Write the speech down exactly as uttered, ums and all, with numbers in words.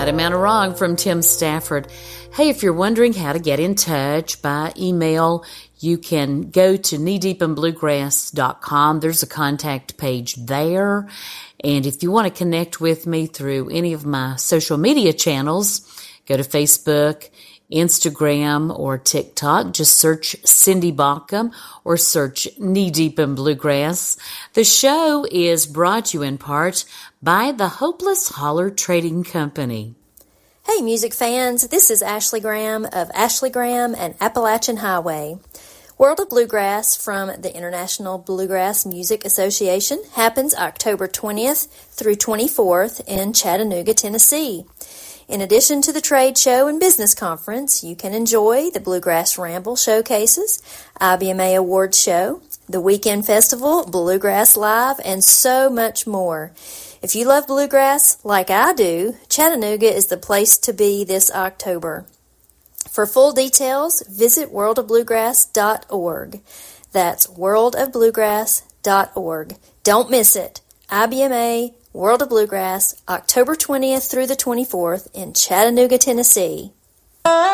Right Amount of Wrong from Tim Stafford. Hey, if you're wondering how to get in touch by email, you can go to knee deep in bluegrass dot com. There's a contact page there. And if you want to connect with me through any of my social media channels, go to Facebook, Instagram, or TikTok. Just search Cindy Baucom or search Knee Deep in Bluegrass. The show is brought to you in part by the Hopeless Holler Trading Company. Hey music fans, this is Ashley Graham of Ashley Graham and Appalachian Highway. World of Bluegrass from the International Bluegrass Music Association happens October twentieth through twenty-fourth in Chattanooga, Tennessee. In addition to the trade show and business conference, you can enjoy the Bluegrass Ramble showcases, I B M A Awards show, the Weekend Festival, Bluegrass Live, and so much more. If you love bluegrass like I do, Chattanooga is the place to be this October. For full details, visit world of bluegrass dot org. That's world of bluegrass dot org. Don't miss it. I B M A World of Bluegrass, October twentieth through the twenty-fourth in Chattanooga, Tennessee.